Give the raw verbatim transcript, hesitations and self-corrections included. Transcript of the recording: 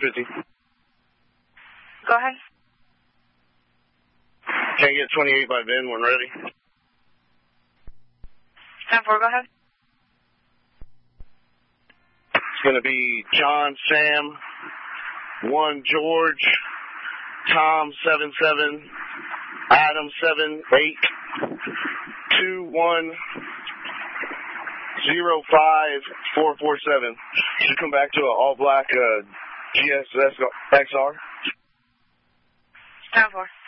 fifty. Go ahead. Can't get twenty-eight by Ben when ready. ten four, go ahead. It's going to be John, Sam, one, George, Tom, seven seven, Adam, seven eight, two one, zero five, four four seven. Should come back to an all-black uh, G S X R. ten four.